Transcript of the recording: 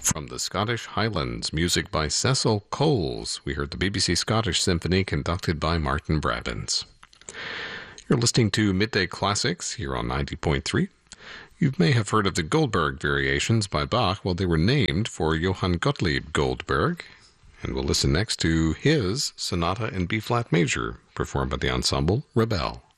From the Scottish Highlands, music by Cecil Coles. We heard the BBC Scottish Symphony conducted by Martin Brabants. You're listening to Midday Classics here on 90.3. You may have heard of the Goldberg Variations by Bach. Well, they were named for Johann Gottlieb Goldberg. And we'll listen next to his Sonata in B-flat major, performed by the ensemble Rebel.